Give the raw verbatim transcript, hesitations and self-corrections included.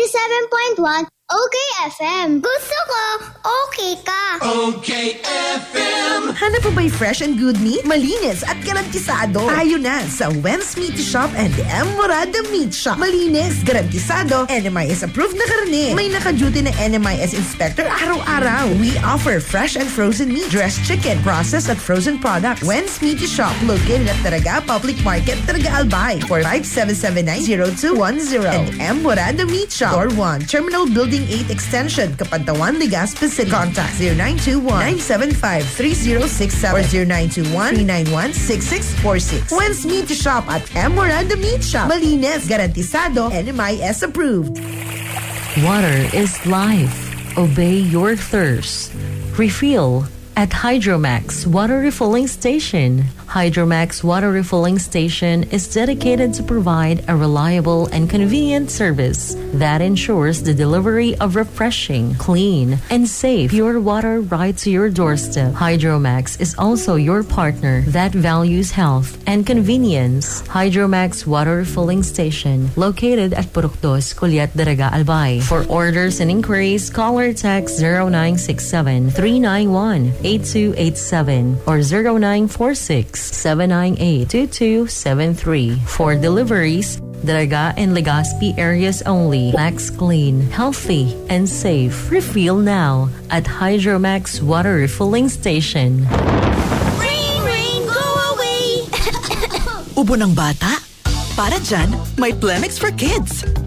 ninety-seven point one Okay F M. Gusto ko, okay ka. Okay F M. Hanap mo ba'y fresh and good meat? Malinis at garantisado. Tayo na sa Wens Meat Shop and M. Morada Meat Shop. Malinis, garantisado, N M I S approved na karne. May naka-duty na N M I S inspector araw-araw. We offer fresh and frozen meat, dressed chicken, processed and frozen products. Wens Meat Shop, located at Taraga Public Market, Taraga Albay, four five seven seven nine zero two one zero. And M. Morada Meat Shop, Floor one, Terminal Building eight Extension, Kapantawan, Legazpi City. Contact zero nine two one nine seven five three zero six seven or zero nine two one three nine one six six four six. Wens Meat Shop at M. Morada Meat Shop. Malinis, garantisado, N M I S approved. Water is life. Obey your thirst. Refill at Hydromax Water Refilling Station. Hydromax Water Refilling Station is dedicated to provide a reliable and convenient service that ensures the delivery of refreshing, clean, and safe pure water right to your doorstep. Hydromax is also your partner that values health and convenience. Hydromax Water Refilling Station, located at Purok dos, Culiat, Daraga, Albay. For orders and inquiries, call or text zero nine six seven three nine one eight two eight seven or zero nine four six seven nine eight two two seven three. For deliveries, Daraga and Legazpi areas only. Max Clean, healthy, and safe. Refill now at Hydromax Water Refilling Station. Rain, rain, go away. Ubo ng bata? Para dyan, may Plemix for Kids.